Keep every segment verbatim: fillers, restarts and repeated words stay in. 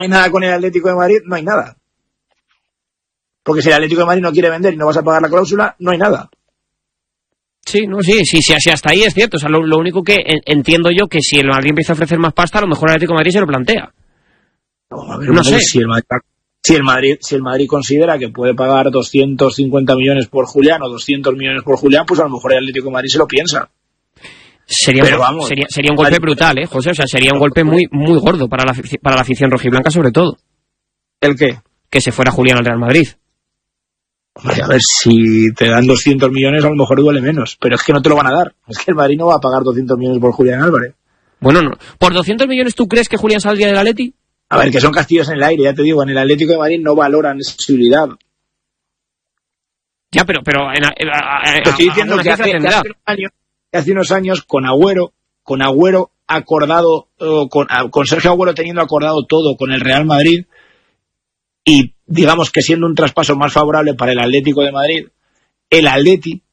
hay nada con el Atlético de Madrid, no hay nada. Porque si el Atlético de Madrid no quiere vender y no vas a pagar la cláusula, no hay nada. Sí, no, sí, sí, sí, sí, hasta ahí es cierto. O sea, lo, lo único que en, entiendo yo que si el Madrid empieza a ofrecer más pasta, a lo mejor el Atlético de Madrid se lo plantea. No, a ver, no sé. Si el, Madrid, si, el Madrid, si el Madrid considera que puede pagar doscientos cincuenta millones por Julián o doscientos millones por Julián, pues a lo mejor el Atlético de Madrid se lo piensa. Sería, Pero un, vamos, sería, sería un golpe brutal, ¿eh, José? O sea, sería un golpe muy muy gordo para la, para la afición rojiblanca, sobre todo. ¿El qué? Que se fuera Julián al Real Madrid. Hombre, a ver, si te dan doscientos millones a lo mejor duele menos, pero es que no te lo van a dar. Es que el Madrid no va a pagar doscientos millones por Julián Álvarez. Bueno, no. ¿Por doscientos millones tú crees que Julián saldría del Atleti? A ver, que son castillos en el aire, ya te digo, en el Atlético de Madrid no valoran esa posibilidad. Ya, pero... pero en, en, en, te estoy diciendo que hace, que, hace unos años, que hace unos años con Agüero, con Agüero acordado, uh, con, uh, con Sergio Agüero teniendo acordado todo con el Real Madrid, y digamos que siendo un traspaso más favorable para el Atlético de Madrid, el Atleti,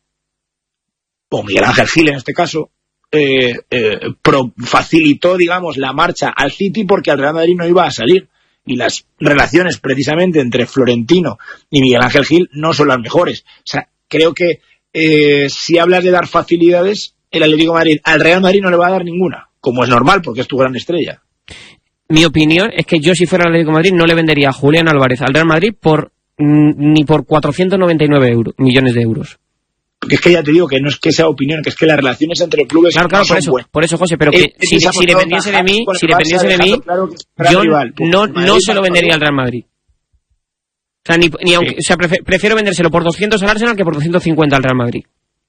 o Miguel Ángel Gil en este caso, eh, eh, pro, facilitó, digamos, la marcha al City porque el Real Madrid no iba a salir. Y las relaciones precisamente entre Florentino y Miguel Ángel Gil no son las mejores. O sea, creo que eh, si hablas de dar facilidades, el Atlético de Madrid al Real Madrid no le va a dar ninguna, como es normal porque es tu gran estrella. Mi opinión es que yo, si fuera el Atlético de Madrid, no le vendería a Julián Álvarez al Real Madrid por ni por cuatrocientos noventa y nueve euro, millones de euros. Porque es que ya te digo que no es que sea opinión, que es que las relaciones entre clubes claro, claro, no son por eso, buenas. Por eso, José, pero que eh, si, si dependiese de mí, si dependiese de mí, claro yo rival, no, no se lo vendería al Real Madrid. O sea, ni, ni aunque, sí. o sea, prefiero, prefiero vendérselo por doscientos al Arsenal que por doscientos cincuenta al Real Madrid.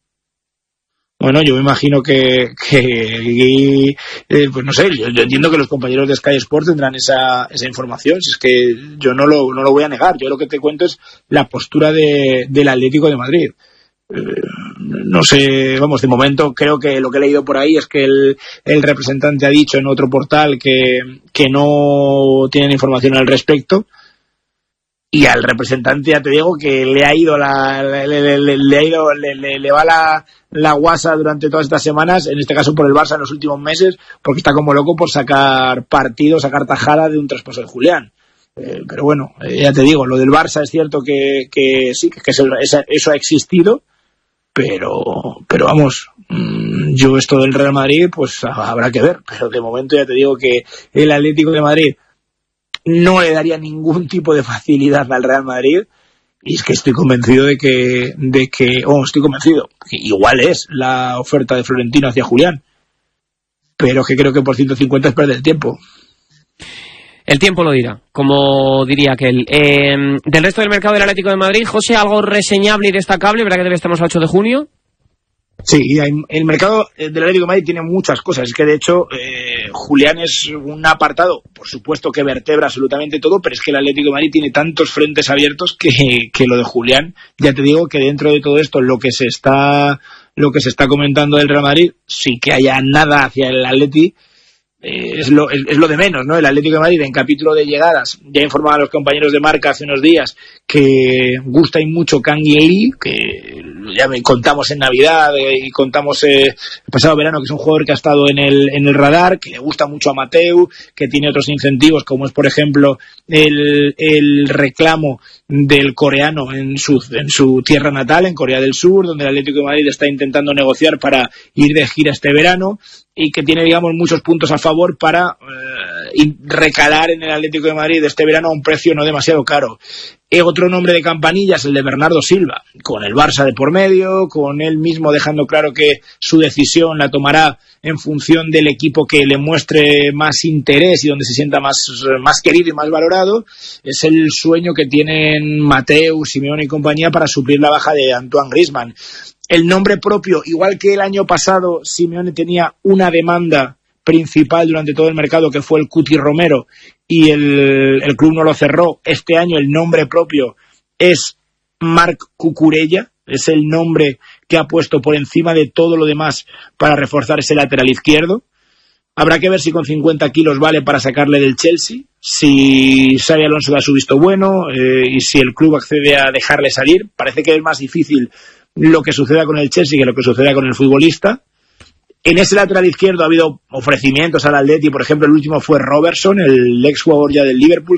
Bueno, yo me imagino que, que eh, pues no sé, yo, yo entiendo que los compañeros de Sky Sport tendrán esa, esa información, si es que yo no lo, no lo voy a negar, yo lo que te cuento es la postura de, del Atlético de Madrid. Eh, no sé, vamos, de momento creo que lo que he leído por ahí es que el, el representante ha dicho en otro portal que, que no tienen información al respecto. Y al representante ya te digo que le ha ido la le, le, le, le ha ido le, le, le va la, la guasa durante todas estas semanas, en este caso por el Barça en los últimos meses, porque está como loco por sacar partido, sacar tajada de un traspaso de Julián. Eh, pero bueno, eh, ya te digo, lo del Barça es cierto que, que sí, que eso, eso ha existido, pero pero vamos, mmm, yo esto del Real Madrid pues habrá que ver, pero de momento ya te digo que el Atlético de Madrid no le daría ningún tipo de facilidad al Real Madrid, y es que estoy convencido de que, de que oh, estoy convencido, que igual es la oferta de Florentino hacia Julián, pero que creo que por ciento cincuenta es perder el tiempo. El tiempo lo dirá, como diría aquel. Eh, del resto del mercado del Atlético de Madrid, José, algo reseñable y destacable, ¿verdad que todavía estamos a ocho de junio? Sí, el mercado del Atlético de Madrid tiene muchas cosas. Es que, de hecho, eh, Julián es un apartado, por supuesto, que vertebra absolutamente todo, pero es que el Atlético de Madrid tiene tantos frentes abiertos que, que lo de Julián, ya te digo que dentro de todo esto, lo que se está lo que se está comentando del Real Madrid, sí que haya nada hacia el Atleti, eh, es, lo, es, es lo de menos, ¿no? El Atlético de Madrid, en capítulo de llegadas, ya informaba a los compañeros de Marca hace unos días que gusta y mucho Canguilí, que ya me contamos en Navidad eh, y contamos eh, el pasado verano que es un jugador que ha estado en el en el radar, que le gusta mucho a Mateu, que tiene otros incentivos como es por ejemplo el, el reclamo del coreano en su en su tierra natal, en Corea del Sur, donde el Atlético de Madrid está intentando negociar para ir de gira este verano, y que tiene, digamos, muchos puntos a favor para eh, recalar en el Atlético de Madrid este verano a un precio no demasiado caro. Y otro nombre de campanilla es el de Bernardo Silva, con el Barça de por medio, con él mismo dejando claro que su decisión la tomará en función del equipo que le muestre más interés y donde se sienta más, más querido y más valorado. Es el sueño que tienen Mateu, Simeone y compañía para suplir la baja de Antoine Griezmann. El nombre propio, igual que el año pasado Simeone tenía una demanda principal durante todo el mercado, que fue el Cuti Romero, y el, el club no lo cerró. Este año el nombre propio es Marc Cucurella, es el nombre que ha puesto por encima de todo lo demás para reforzar ese lateral izquierdo. Habrá que ver si con cincuenta kilos vale para sacarle del Chelsea, si Xabi Alonso da su visto bueno eh, y si el club accede a dejarle salir. Parece que es más difícil lo que suceda con el Chelsea que lo que suceda con el futbolista. En ese lateral izquierdo ha habido ofrecimientos al Atleti, por ejemplo, el último fue Robertson, el ex jugador ya del Liverpool,